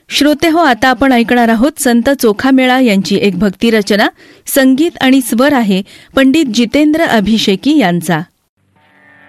श्रोते हो, आता आपण ऐकणार आहोत संत चोखामेळा यांची एक भक्तिरचना. संगीत आणि स्वर आहे पंडित जितेंद्र अभिषेकी यांचा.